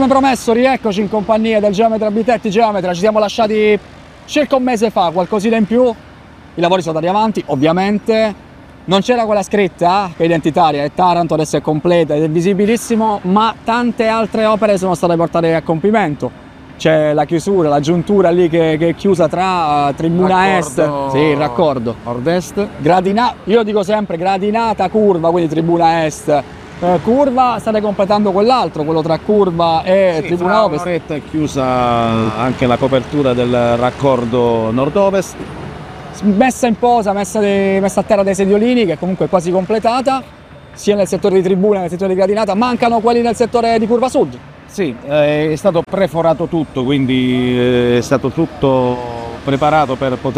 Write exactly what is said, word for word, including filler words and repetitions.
come promesso, rieccoci in compagnia del Geometra Architetti Geometra. Ci siamo lasciati circa un mese fa, qualcosina in più. I lavori sono andati avanti, ovviamente. Non c'era quella scritta che è identitaria, è Taranto, adesso è completa ed è visibilissimo, ma tante altre opere sono state portate a compimento. C'è la chiusura, la giuntura lì che, che è chiusa tra uh, Tribuna Raccordo, Est, sì, il raccordo. Nord-Est. Gradina, io dico sempre gradinata curva, quindi Tribuna Est. Eh, curva, state completando quell'altro, quello tra curva e Sì, Tribuna fra Ovest. un'oretta è chiusa anche la copertura del raccordo Nord-Ovest. Messa in posa, messa, de, messa a terra dei sediolini, che comunque è quasi completata, sia nel settore di Tribuna che nel settore di gradinata. Mancano quelli nel settore di curva sud. Sì, è stato preforato tutto, quindi è stato tutto preparato per poter